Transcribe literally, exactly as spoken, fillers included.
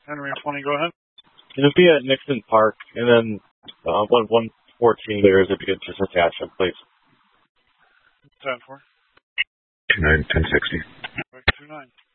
Henry twenty, go ahead. It'll be at Nixon Park, and then uh, one one fourteen there is if you could just attach them, please. ten four. two nine, ten sixty. two nine.